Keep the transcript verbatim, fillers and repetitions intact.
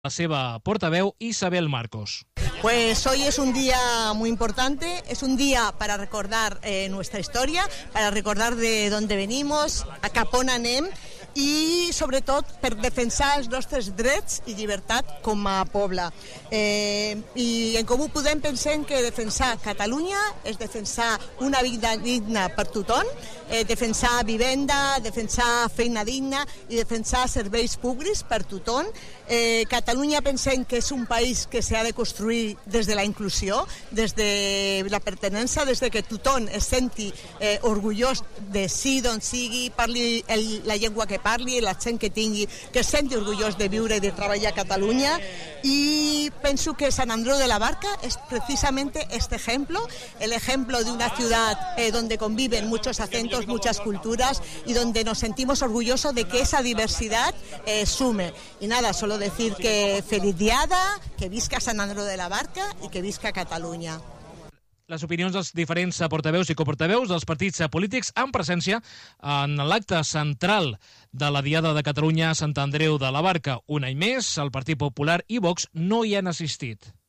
La seva portaveu, Isabel Marcos. Pues hoy es un día muy importante, es un día para recordar eh, nuestra historia, para recordar de dónde venimos, a cap on anem i sobretot per defensar els nostres drets i llibertat com a poble. Eh, I en Comú Podem pensem que defensar Catalunya és defensar una vida digna per tothom, eh, defensar vivenda, defensar feina digna i defensar serveis públics per tothom. Eh, Catalunya pensem que és un país que s'ha de construir des de la inclusió, des de la pertinença, des de que tothom es senti eh, orgullós de sí d'on sigui, parli el, la llengua que parli, l'accent que tingui, que es senti orgullós de viure i de treballar a Catalunya. Y penso que San Andreu de la Barca es precisamente este ejemplo, el ejemplo de una ciudad eh, donde conviven muchos acentos, muchas culturas y donde nos sentimos orgullosos de que esa diversidad eh, sume. Y nada, solo decir que feliz diada, que visca San Andreu de la Barca i que visca Catalunya. Les opinions dels diferents portaveus i coportaveus dels partits polítics en presència en l'acte central de la Diada de Catalunya a Sant Andreu de la Barca. Un any més, el Partit Popular i Vox no hi han assistit.